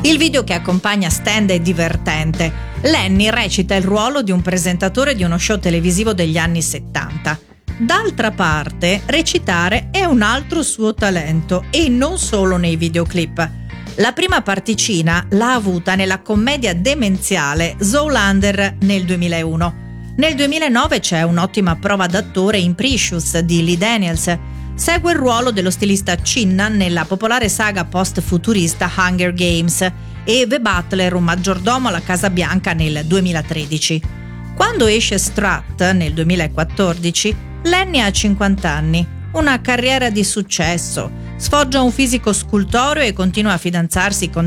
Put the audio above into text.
Il video che accompagna Stand è divertente. Lenny recita il ruolo di un presentatore di uno show televisivo degli anni 70. D'altra parte, recitare è un altro suo talento, e non solo nei videoclip. La prima particina l'ha avuta nella commedia demenziale Zoolander nel 2001. Nel 2009 c'è un'ottima prova d'attore in Precious di Lee Daniels. Segue il ruolo dello stilista Cinna nella popolare saga post-futurista Hunger Games e The Butler, un maggiordomo alla Casa Bianca nel 2013. Quando esce Strut nel 2014, Lenny ha 50 anni, una carriera di successo, sfoggia un fisico scultoreo e continua a fidanzarsi con